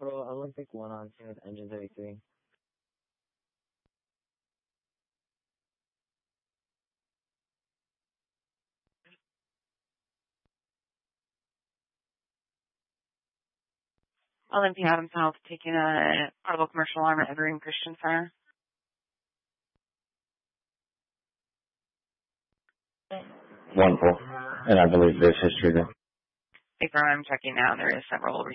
Pro Olympic 1 on scene with engine 33. Olympia Adams Health taking a Arlo commercial arm at Evergreen Christian Center. Wonderful. And I believe there's history there. I'm checking now. There is several